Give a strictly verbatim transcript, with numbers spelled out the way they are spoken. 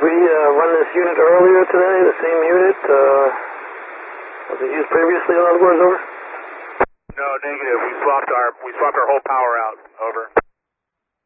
we uh, run this unit earlier today, the same unit? Uh, was it used previously, in other words, over? No, negative. We swapped our we swapped our whole power out.